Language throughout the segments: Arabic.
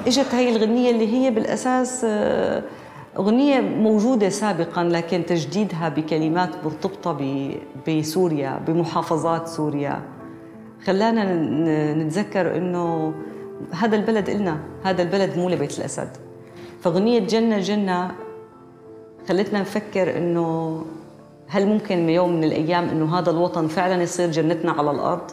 اجت هاي الغنية اللي هي بالأساس أغنية موجودة سابقا، لكن تجديدها بكلمات مرتبطة بسوريا، بمحافظات سوريا، خلانا نتذكر إنه هذا البلد إلنا، هذا البلد مو لبيت الأسد. فأغنية جنة جنة خلتنا نفكر إنه هل ممكن يوم من الأيام إنه هذا الوطن فعلا يصير جنتنا على الأرض؟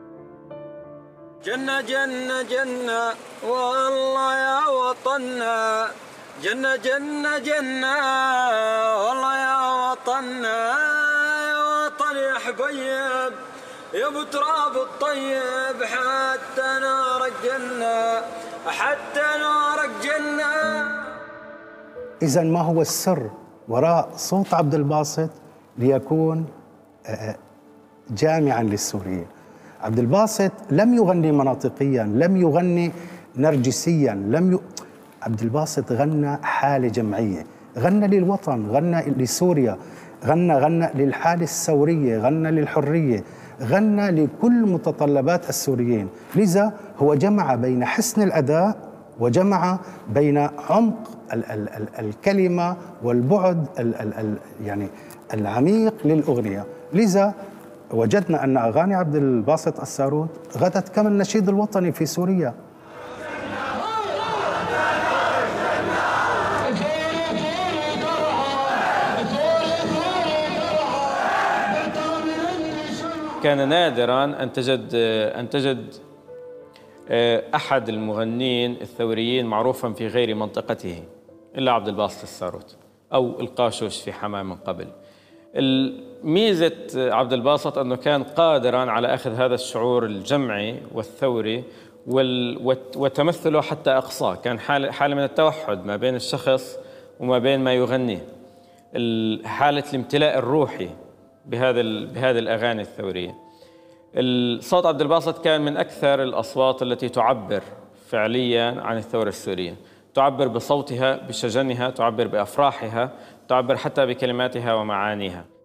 جنة جنة جنة والله يا وطننا، جنة جنة جنة والله يا وطننا، يا وطن يا حبيب يا ابو تراب الطيب، حتى نارك جنة، حتى نارك جنة. إذا ما هو السر وراء صوت عبد الباسط ليكون جامعا للسوريين؟ عبد الباسط لم يغني مناطقيا، لم يغني نرجسيا، عبد الباسط غنى حالة جمعية، غنى للوطن، غنى لسوريا، غنى للحالة الثورية، غنى للحرية، غنى لكل متطلبات السوريين. لذا هو جمع بين حسن الأداء وجمع بين عمق الكلمة والبعد يعني العميق للأغنية. لذا وجدنا أن أغاني عبد الباسط الساروت غدت كما النشيد الوطني في سوريا. كان نادراً أن تجد أحد المغنين الثوريين معروفاً في غير منطقته إلا عبد الباسط الساروت أو القاشوش في حماة من قبل. ميزة عبد الباسط أنه كان قادراً على أخذ هذا الشعور الجمعي والثوري وتمثله حتى أقصاه. كان حالة من التوحد ما بين الشخص وما بين ما يغنيه، حالة الامتلاء الروحي بهذه الأغاني الثورية. الصوت عبد الباسط كان من أكثر الأصوات التي تعبر فعلياً عن الثورة السورية، تعبر بصوتها، بشجنها، تعبر بأفراحها، تعبر حتى بكلماتها ومعانيها.